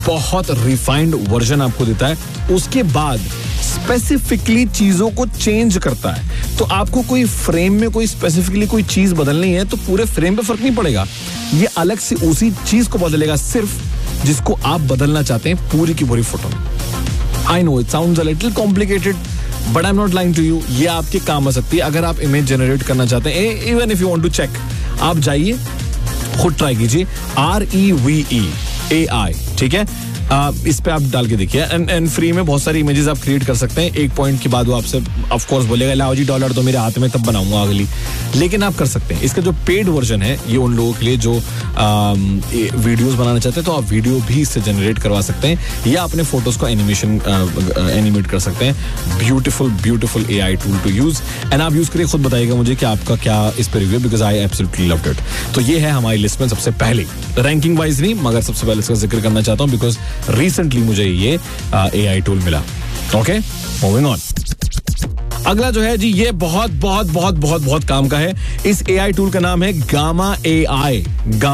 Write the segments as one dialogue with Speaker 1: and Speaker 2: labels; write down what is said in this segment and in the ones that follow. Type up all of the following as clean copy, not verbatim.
Speaker 1: बहुत refined version आपको देता है, उसके बाद स्पेसिफिकली चीजों को चेंज करता है। तो आपको कोई फ्रेम में कोई स्पेसिफिकली कोई चीज बदलनी है तो पूरे फ्रेम पे फर्क नहीं पड़ेगा, ये अलग से उसी चीज को बदलेगा सिर्फ जिसको आप बदलना चाहते हैं पूरी की पूरी फोटो में। I know it sounds a little complicated but I am not lying to you, ये आपके काम आ सकती है अगर आप इमेज जनरेट करना चाहते हैं। Even if you want to check, आप जाइए खुद ट्राई कीजिए, REVEAI, ठीक है, इस पे आप डाल के देखिए एंड फ्री में बहुत सारी इमेजेस आप क्रिएट कर सकते हैं। एक पॉइंट के बाद वो आपसे ऑफ कोर्स बोलेगा लाओ जी $, तो मेरे हाथ में तब बनाऊंगा अगली, लेकिन आप कर सकते हैं। इसका जो पेड वर्जन है ये उन लोगों के लिए जो वीडियोस बनाना चाहते हैं, तो आप वीडियो भी इससे जनरेट करवा सकते हैं या अपने फोटोज को एनिमेट कर सकते हैं। Beautiful AI tool to use, and आप यूज करिए, खुद बताइएगा मुझे कि आपका क्या इस पर review, because I absolutely loved it. तो ये है हमारी लिस्ट में सबसे पहले, रैंकिंग वाइज नहीं मगर सबसे पहले इसका जिक्र करना चाहता हूँ बिकॉज रिसेंटली मुझे ये AI टूल मिला। Okay, moving on. अगला जो है जी, ये बहुत काम का है। इस AI टूल का नाम है गामा AI,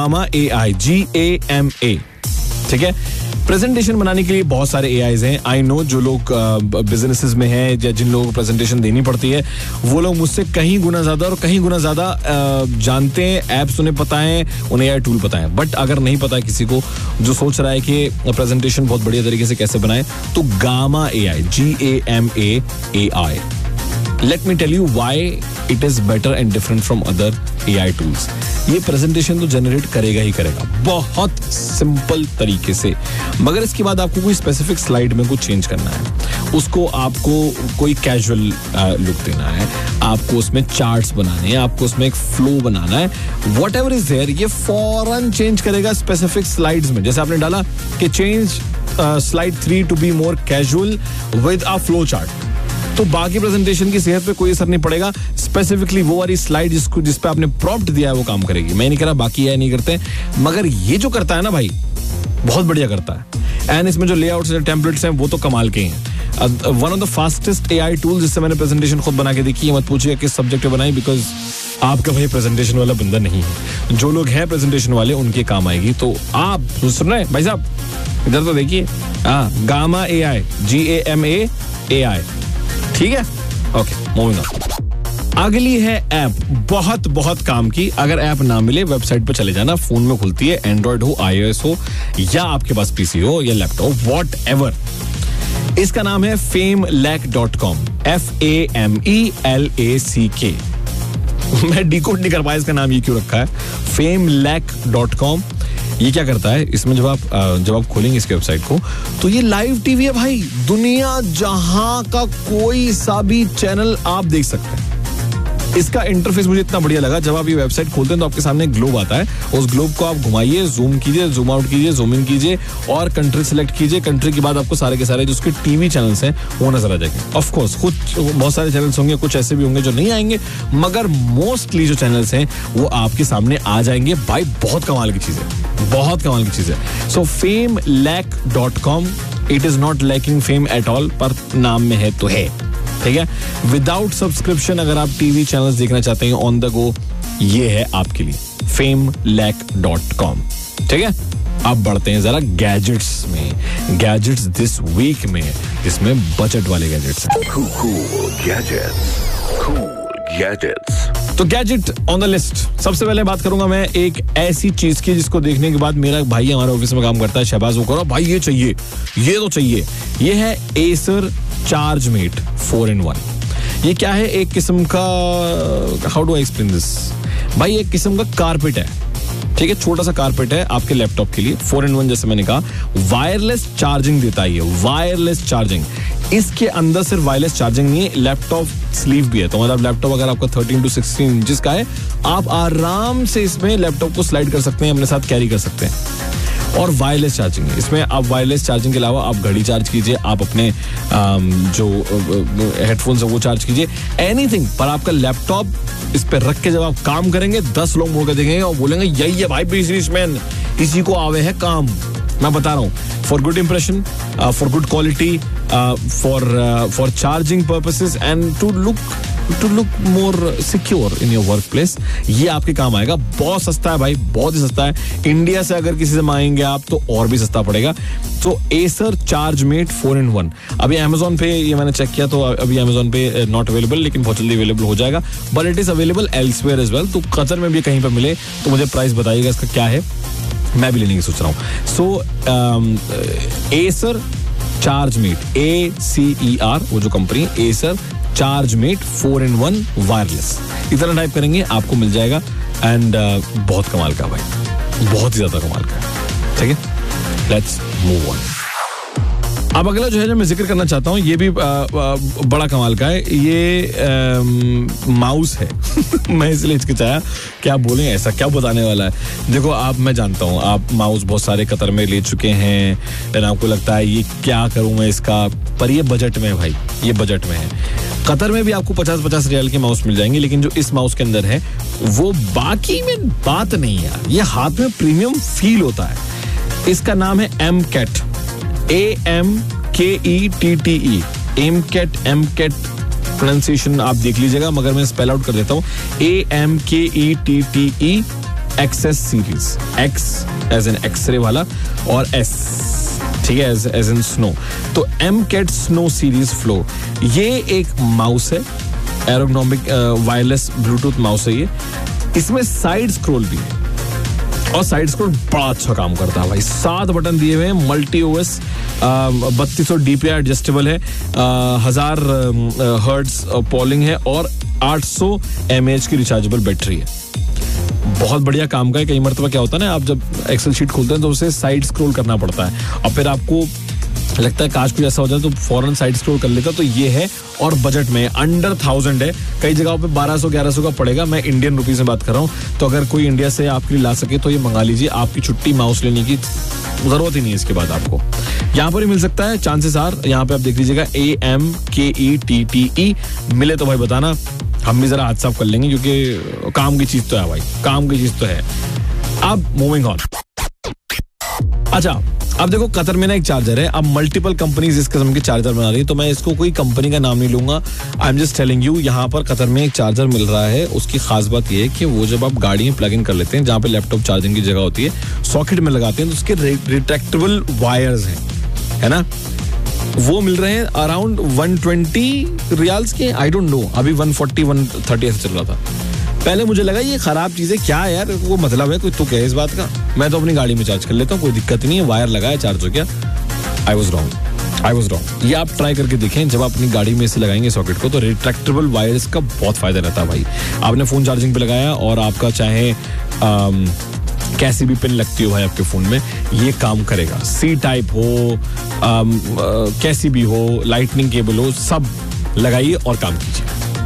Speaker 1: GAMA, ठीक है। प्रेजेंटेशन बनाने के लिए बहुत सारे AIs हैं। आई नो जो लोग बिजनेसेस में हैं या जिन लोगों को प्रेजेंटेशन देनी पड़ती है वो लोग मुझसे कहीं गुना ज्यादा जानते हैं, ऐप्स उन्हें पता है, उन्हें AI टूल पता है। बट अगर नहीं पता है किसी को जो सोच रहा है कि प्रेजेंटेशन बहुत बढ़िया तरीके से कैसे बनाए, तो gamma AI, GAMA, Let me tell you why it is better and different from other AI tools. ये प्रेजेंटेशन तो जनरेट करेगा ही करेगा बहुत सिंपल तरीके से, मगर इसके बाद आपको कोई स्पेसिफिक स्लाइड में कुछ चेंज करना है, उसको आपको कोई कैजुअल लुक देना है, आपको उसमें चार्ट्स बनाने हैं, आपको उसमें एक फ्लो बनाना है, व्हाटएवर इज देयर, ये फौरन चेंज करेगा स्पेसिफिक स्लाइड्स में। जैसे आपने डाला कि change slide 3 to be more casual with a flow chart, तो बाकी प्रेजेंटेशन की सेहत पे कोई असर नहीं पड़ेगा। स्पेसिफिकली वो वाली स्लाइड जिस पे आपने प्रॉम्प्ट दिया है वो काम करेगी। मैं नहीं कह रहा बाकी AI नहीं करते, मगर ये जो करता है ना भाई, बहुत बढ़िया करता है। एंड इसमें जो लेआउट्स और टेम्पलेट्स हैं वो तो कमाल के हैं। One of the fastest AI tool जिससे मैंने प्रेजेंटेशन खुद बना के देखी है। मत पूछिए किस सब्जेक्ट पे बनाई, बिकॉज आपका भाई प्रेजेंटेशन वाला बंदा नहीं है। जो लोग हैं प्रेजेंटेशन वाले उनके काम आएगी। तो आप सुन रहे हैं भाई साहब, इधर तो देखिए, गामा AI, GAMA, ठीक है। Okay, moving on. अगली है ऐप, बहुत काम की। अगर ऐप ना मिले वेबसाइट पे चले जाना, फोन में खुलती है, एंड्रॉइड हो, iOS हो, या आपके पास PC हो या लैपटॉप, व्हाटएवर। इसका नाम है famelack.com, FAMELACK। मैं डिकोड नहीं कर पाया इसका नाम ये क्यों रखा है, famelack.com। ये क्या करता है, इसमें जब आप खोलेंगे इसके वेबसाइट को, तो ये लाइव टीवी है भाई। दुनिया जहां का कोई सा भी चैनल आप देख सकते हैं। इसका इंटरफेस मुझे इतना बढ़िया लगा, जब आप ये वेबसाइट खोलते हैं तो आपके सामने ग्लोब आता है। उस ग्लोब को आप घुमाइए, जूम कीजिए, जूम आउट कीजिए, जूम इन कीजिए और कंट्री सेलेक्ट कीजिए। कंट्री के बाद आपको सारे के सारे जो उसके टीवी चैनल्स हैं वो नजर आ जाएंगे। ऑफ कोर्स कुछ बहुत सारे चैनल्स होंगे, कुछ ऐसे भी होंगे जो नहीं आएंगे, मगर मोस्टली जो चैनल्स हैं वो आपके सामने आ जाएंगे। भाई बहुत कमाल की चीज है, सो famelack.com, it is not lacking fame at all, पर नाम में है तो है, ठीक है। विदाउट सब्सक्रिप्शन अगर आप टीवी चैनल्स देखना चाहते हैं ऑन द गो, ये है आपके लिए famelack.com, ठीक है। अब बढ़ते हैं जरा गैजेट्स में, गैजेट्स दिस वीक में, जिसमें बजट वाले गैजेट्स हैं। तो गैजेट ऑन द लिस्ट, सबसे पहले बात करूंगा मैं एक ऐसी चीज की जिसको देखने के बाद मेरा भाई हमारे ऑफिस में काम करता है, शहबाज, वो करो भाई ये चाहिए, ये तो चाहिए। ये है Acer ChargeMate 4-in-1। ये क्या है, एक किस्म का, how do I explain this, भाई एक किस्म का कारपेट है, ठीक है, छोटा सा कारपेट है आपके लैपटॉप के लिए। 4-in-1 जैसे मैंने कहा, वायरलेस चार्जिंग देता है ये, वायरलेस चार्जिंग। इसके अंदर सिर्फ वायरलेस चार्जिंग नहीं है, लैपटॉप स्लीव भी है। तो मतलब लैपटॉप अगर आपका 13 to 16 इंचेस का है, आप आराम से इसमें लैपटॉप को स्लाइड कर सकते हैं, अपने साथ कैरी कर सकते हैं। और वायरलेस चार्जिंग है इसमें। आप वायरलेस चार्जिंग के अलावा आप घड़ी चार्ज कीजिए, आप अपने जो हेडफोन्स है वो चार्ज कीजिए, एनीथिंग। पर आपका लैपटॉप इस पे रख के जब आप काम करेंगे, 10 लोग मुड़ के देखेंगे और बोलेंगे यही है भाई बिजनेसमैन, इसी को आवे है काम। मैं बता रहा हूँ, for good impression, for good quality, for charging purposes and to look to look more secure in your work place. ये आपके काम आएगा। बहुत सस्ता है भाई, बहुत ही सस्ता है। इंडिया से अगर किसी से मांगेंगे आप तो और भी सस्ता पड़ेगा। तो एसर चार्जमेट 4-in-1 अभी अमेजोन पे, ये मैंने चेक किया तो अभी अमेजोन पे नॉट अवेलेबल, लेकिन बहुत जल्दी अवेलेबल हो जाएगा। But it is available elsewhere as well. तो कतर में भी कहीं पर मिले तो मुझे प्राइस बताइएगा इसका क्या है, मैं भी लेने की सोच रहा हूँ। सो एसर चार्जमेट, ACER वो जो कंपनी एसर चार्जमेट 4-in-1 वायरलेस, इतना टाइप करेंगे आपको मिल जाएगा। एंड बहुत कमाल का भाई, बहुत ही ज्यादा कमाल का। ठीक है, लेट्स मूव ऑन। अब अगला जो है जो मैं जिक्र करना चाहता हूँ, ये भी बड़ा कमाल का है। ये माउस है। मैं इसलिए हिचकिचाया, क्या बोलें, ऐसा क्या बताने वाला है। देखो आप, मैं जानता हूँ आप माउस बहुत सारे कतर में ले चुके हैं, लेकिन आपको लगता है ये क्या करूँ मैं इसका, पर ये बजट में है भाई, ये बजट में है। कतर में भी आपको 50-50 रियाल के माउस मिल जाएंगे, लेकिन जो इस माउस के अंदर है वो बाकी में बात नहीं है। ये हाथ में प्रीमियम फील होता है। इसका नाम है MCAT, AMKETTE, MCAT प्रोनाउंसिएशन आप देख लीजिएगा, मगर मैं स्पेल आउट कर देता हूँ, AMKETTE access series, X as an x ray वाला और S, ठीक है, एज इन स्नो। तो MCAT स्नो सीरीज फ्लो, ये एक माउस है, एरोनॉमिक वायरलेस ब्लूटूथ माउस है ये। इसमें साइड स्क्रॉल भी है और साइड स्क्रॉल बड़ा अच्छा काम करता है भाई। 7 बटन दिए हुए हैं, मल्टी OS, 3200 DPI एडजस्टेबल है, 1000 हर्ट्ज पॉलिंग है और 800 mAh की रिचार्जेबल बैटरी है। बहुत बढ़िया काम का है। कई मरतबा क्या होता है ना, आप जब एक्सेल शीट खोलते हैं तो उसे साइड स्क्रॉल करना पड़ता है और फिर आपको लगता है काश कुछ ऐसा हो जाए तो फौरन साइड स्क्रॉल कर लेता। तो ये है और बजट में अंडर 1000 है, कई जगहों पे 1200-1100 का पड़ेगा। मैं इंडियन रुपीस में बात कर रहा हूँ, तो अगर कोई इंडिया से आपके लिए ला सके तो ये मंगा लीजिए। आपकी छुट्टी माउस लेने की जरूरत ही नहीं है इसके बाद, आपको यहाँ पर ही मिल सकता है। चांसेस आर, यहाँ पे आप देख लीजिएगा AMKETTE, मिले तो भाई बताना, हम भी जरा हाथ साफ कर लेंगे, क्योंकि काम की चीज तो है भाई, काम की चीज तो है। अब मूविंग ऑन। अच्छा, अब देखो कतर में ना एक चार्जर है। अब मल्टीपल कंपनीज इस किस्म के चार्जर बना रही है, तो मैं इसको कोई कंपनी का नाम नहीं लूंगा। I am just telling you, यहाँ पर कतर में एक चार्जर मिल रहा है। उसकी खास बात यह है कि वो जब आप गाड़ी में प्लग इन कर लेते हैं, जहाँ पे लैपटॉप चार्जिंग की जगह होती है, सॉकेट में लगाते हैं, तो उसके रिट्रैक्टेबल वायर्स हैं, है ना, वो मिल रहे हैं अराउंड 120 रियाल्स के। आई डोंट नो, अभी 140-130 ऐसे चल रहा था। पहले मुझे लगा ये खराब चीज है क्या यार, वो मतलब है कोई तुक है इस बात का, मैं तो अपनी गाड़ी में चार्ज कर लेता हूँ, कोई दिक्कत नहीं है, वायर लगा है, चार्ज हो गया। I was wrong. ये आप ट्राई करके देखें, जब आप अपनी गाड़ी में से लगाएंगे सॉकेट को, तो रिट्रैक्टेबल वायर्स का बहुत फायदा रहता है भाई। आपने फोन चार्जिंग पे लगाया और आपका चाहे कैसी भी पिन लगती हो भाई आपके फोन में, ये काम करेगा। C टाइप हो, कैसी भी हो, लाइटनिंग केबल हो, सब लगाइए और काम कीजिए।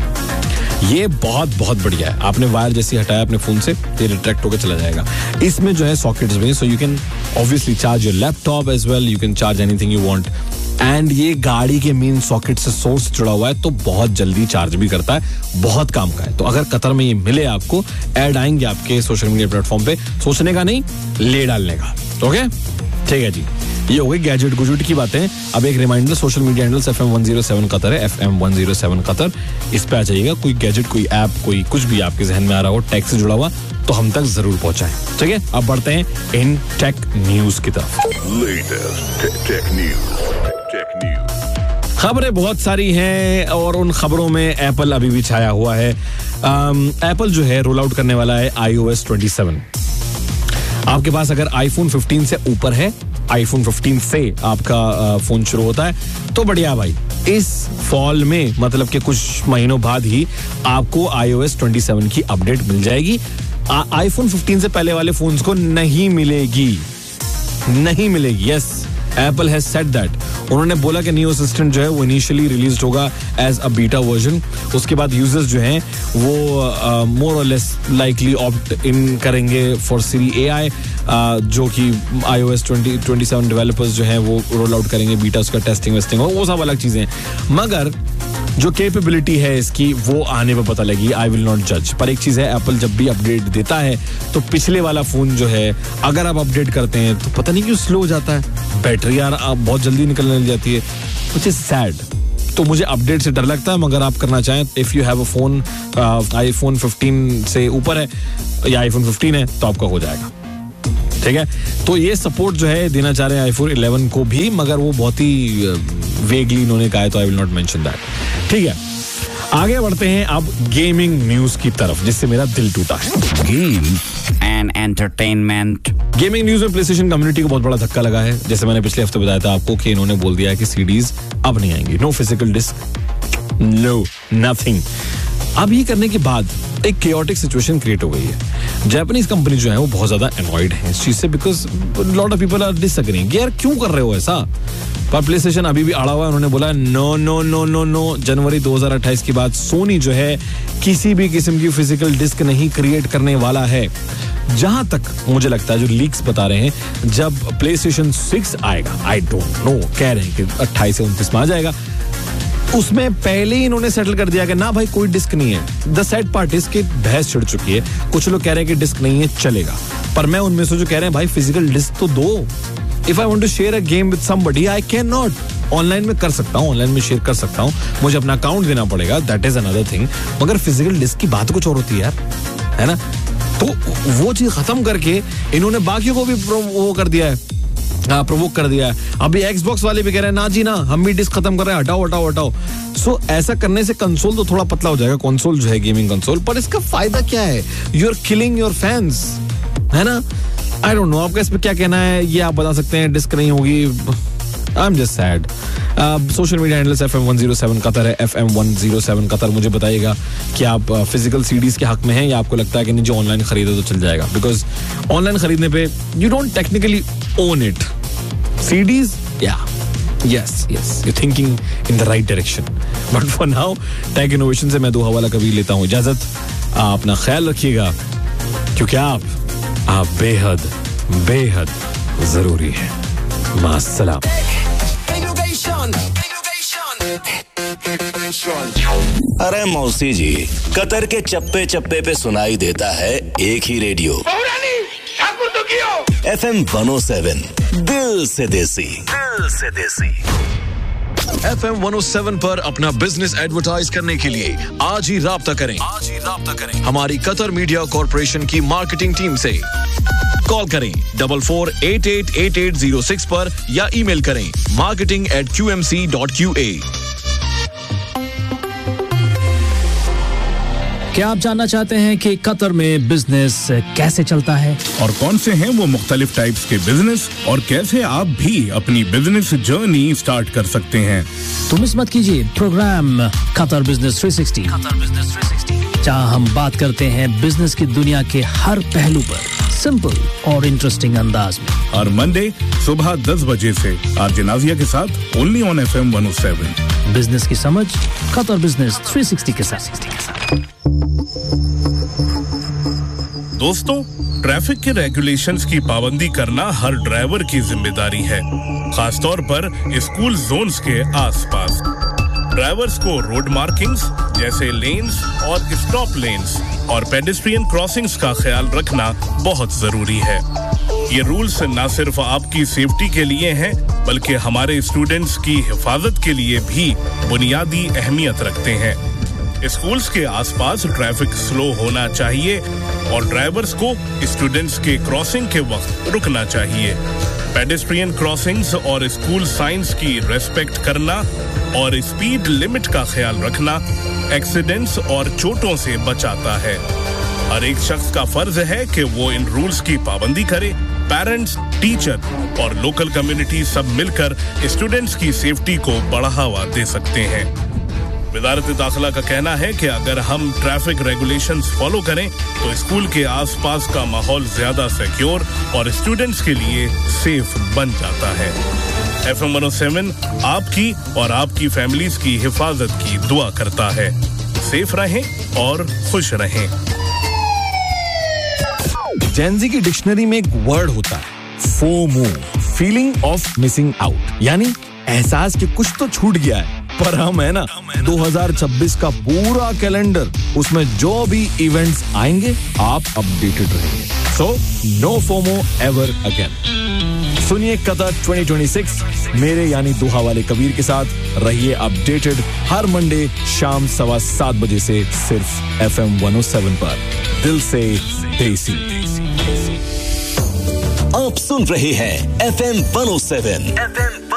Speaker 1: ये बहुत बहुत बढ़िया है। आपने वायर जैसे हटाया अपने फोन से, ये रिट्रैक्ट होकर चला जाएगा। इसमें जो है सॉकेट्स में, so you can obviously charge your laptop as well, you can charge anything you want. And ये गाड़ी के मेन सॉकेट से सोर्स जुड़ा हुआ है, तो बहुत जल्दी चार्ज भी करता है, बहुत काम का है। तो अगर कतर में ये मिले आपको, ऐड आएंगे आपके सोशल मीडिया प्लेटफॉर्म पे, सोचने का नहीं, ले डालने का। ओके, ठीक है जी, ये हो गई गैजेट गुजेट की बातें। अब एक reminder, social media handles FM107 Qatar है, FM107 कतर, इस पे आ जाइएगा। कोई गैजेट, कोई ऐप, कोई कुछ भी आपके जहन में आ रहा हो टेक से जुड़ा हुआ, तो हम तक जरूर पहुंचाएं। ठीक है, अब बढ़ते हैं इन टेक न्यूज की तरफ। खबरें बहुत सारी हैं और उन खबरों में एप्पल अभी भी छाया हुआ है। एप्पल जो है रोल आउट करने वाला है iOS 27। आपके पास अगर आईफोन 15 से ऊपर है, आईफोन 15 से आपका फोन शुरू होता है, तो बढ़िया भाई, इस फॉल में मतलब कि कुछ महीनों बाद ही आपको iOS 27 की अपडेट मिल जाएगी। आईफोन 15 से पहले वाले फोन्स को नहीं मिलेगी। Yes, Apple has said that. उन्होंने बोला कि न्यू असिस्टेंट जो है वो इनिशियली रिलीज होगा एज अ बीटा वर्जन। उसके बाद यूजर्स जो हैं वो मोर और लेस लाइकली ऑप्ट इन करेंगे फॉर Siri AI, जो कि iOS 27 डेवलपर्स जो हैं वो रोल आउट करेंगे बीटा, उसका टेस्टिंग वेस्टिंग वो सब अलग चीजें। मगर जो कैपेबिलिटी है इसकी वो आने पर पता लगी। आई विल नॉट जज। पर एक चीज है, एप्पल जब भी अपडेट देता है तो पिछले वाला फोन जो है अगर आप अपडेट करते हैं तो पता नहीं क्यों स्लो हो जाता है, बैटरी यार बहुत जल्दी निकलने लग जाती है, व्हिच इज सैड। तो मुझे अपडेट से डर लगता है, मगर आप करना चाहें, if you have a phone iPhone 15 से ऊपर है या आईफोन 15 है तो आपका हो जाएगा, ठीक है। तो ये सपोर्ट जो है देना चाह रहे हैं आईफोन 11 को भी, मगर वो बहुत ही वेगली इन्होंने कहा है, तो I will not mention that, ठीक है। आगे बढ़ते हैं अब गेमिंग न्यूज की तरफ, जिससे मेरा दिल टूटा है।
Speaker 2: Game and entertainment.
Speaker 1: Gaming news में प्लेस्टेशन कम्युनिटी को बहुत बड़ा धक्का लगा है। जैसे मैंने पिछले हफ्ते बताया था आपको कि इन्होंने बोल दिया है कि सीडीज अब नहीं आएंगी, no physical disc, no nothing. अब ये करने के बाद एक केओटिक सिचुएशन क्रिएट हो गई है। जापानीज कंपनी जो है वो बहुत ज्यादा एनॉयड है इस चीज से, because lot of people are disagreeing, यार क्यों कर रहे हो ऐसा। पर प्लेस्टेशन अभी भी अड़ा हुआ है। उन्होंने बोला no no no no no, जनवरी 2028 के बाद सोनी जो है किसी भी किस्म की फिजिकल डिस्क नहीं क्रिएट करने वाला है। जहां तक मुझे लगता है, जो लीक्स बता रहे हैं, जब प्लेस्टेशन 6 आएगा, आई डोंट नो, कह रहे हैं कि 28 से 29 में आ जाएगा, उसमें पहले ही इन्होंने सेटल कर दिया कि ना भाई कोई डिस्क नहीं है। द सैड पार्ट इज कि बहस छिड़ चुकी है। कुछ लोग कह रहे हैं कि डिस्क नहीं है, चलेगा, पर मैं उनमें से जो कह रहे हैं भाई फिजिकल डिस्क तो दो। If I want to share a game with somebody, I can not. Online में कर सकता हूँ, ऑनलाइन में शेयर कर सकता हूँ, मुझे अपना अकाउंट देना पड़ेगा, दैट इज अनदर थिंग, मगर फिजिकल डिस्क की बात कुछ और होती है यार, है ना। तो वो चीज खत्म करके इन्होंने बाकियों को भी वो कर दिया है, प्रोवोक कर दिया है। अभी एक्सबॉक्स वाले भी कह रहे हैं ना जी ना, हम भी डिस्क खत्म कर रहे हैं, हटाओ हटाओ हटाओ। सो ऐसा करने से कंसोल तो थोड़ा पतला हो जाएगा, कंसोल जो है गेमिंग कंसोल, पर इसका फायदा क्या है? You are killing your fans, है ना। आई डोंट नो, आपका इस पे क्या कहना है, ये आप बता सकते हैं। डिस्क नहीं होगी, I am just sad. Social media handles FM107 Qatar है, FM107 कतर। मुझे बताइएगा कि आप फिजिकल सीडीज के हक में हैं या आपको लगता है कि नहीं, जो ऑनलाइन खरीदे तो चल जाएगा, बिकॉज ऑनलाइन खरीदने पे you don't technically own it. CDs, या yes yes, you thinking in the right direction, but for now tech innovation से मैं दो हवाला कभी लेता हूँ इजाजत। अपना ख्याल रखिएगा, क्योंकि आप बेहद बेहद जरूरी है। मास्सलाम।
Speaker 3: अरे मौसी जी, कतर के चप्पे चप्पे पे सुनाई देता है एक ही रेडियो, FM 107, दिल से देसी, दिल से देसी।
Speaker 1: FM 107 पर अपना बिजनेस एडवर्टाइज करने के लिए आज ही राब्ता करें, हमारी कतर मीडिया कॉर्पोरेशन की मार्केटिंग टीम से। कॉल करें 44888806 पर या ईमेल करें marketing@qmc.qa।
Speaker 4: क्या आप जानना चाहते हैं कि कतर में बिजनेस कैसे चलता है
Speaker 5: और कौन से हैं वो मुख्तलिफ टाइप्स के बिजनेस और कैसे आप भी अपनी बिजनेस जर्नी स्टार्ट कर सकते हैं?
Speaker 4: तो मिस मत कीजिए प्रोग्राम कतर बिजनेस 360, जहां हम बात करते हैं बिजनेस की दुनिया के हर पहलू पर सिंपल और इंटरेस्टिंग अंदाज में।
Speaker 5: और मंडे सुबह 10 बजे से आरजे नाजिया के साथ ओनली ऑन FM 107।
Speaker 4: बिजनेस की समझ कतर बिजनेस 360 के साथ।
Speaker 5: दोस्तों, ट्रैफिक के रेगुलेशंस की पाबंदी करना हर ड्राइवर की जिम्मेदारी है, खासतौर पर स्कूल जोन्स के आसपास। ड्राइवर्स को रोड मार्किंग्स जैसे लेन्स और स्टॉप लेन्स और पेडेस्ट्रियन क्रॉसिंग्स का ख्याल रखना बहुत जरूरी है। ये रूल्स न सिर्फ आपकी सेफ्टी के लिए हैं, बल्कि हमारे स्टूडेंट्स की हिफाजत के लिए भी बुनियादी अहमियत रखते हैं। स्कूल्स के आसपास ट्रैफिक स्लो होना चाहिए और ड्राइवर्स को स्टूडेंट्स के क्रॉसिंग के वक्त रुकना चाहिए। पेडेस्ट्रियन क्रॉसिंग्स और स्कूल साइंस की रेस्पेक्ट करना और स्पीड लिमिट का ख्याल रखना एक्सीडेंट्स और चोटों से बचाता है। हर एक शख्स का फर्ज है कि वो इन रूल्स की पाबंदी करे। पेरेंट्स, टीचर और लोकल कम्युनिटी सब मिलकर स्टूडेंट्स की सेफ्टी को बढ़ावा दे सकते हैं। वजारत दाखिला का कहना है कि अगर हम ट्रैफिक रेगुलेशंस फॉलो करें तो स्कूल के आसपास का माहौल ज्यादा सिक्योर और स्टूडेंट्स के लिए सेफ बन जाता है। FM 107 आपकी और आपकी फैमिलीज की हिफाजत की दुआ करता है। सेफ रहें और खुश रहें।
Speaker 1: जेनजी की डिक्शनरी में एक वर्ड होता है FOMO, feeling of missing out, यानी एहसास कि कुछ तो छूट गया है। पर हम है ना 2026 का पूरा कैलेंडर, उसमें जो भी इवेंट्स आएंगे आप अपडेटेड रहेंगे. So no FOMO ever again. सुनिए कतर 2026 मेरे यानी दोहा वाले कबीर के साथ. रहिए अपडेटेड हर मंडे शाम 7:15 बजे से सिर्फ FM 107 पर. दिल से देसी.
Speaker 3: आप सुन रहे हैं FM 107.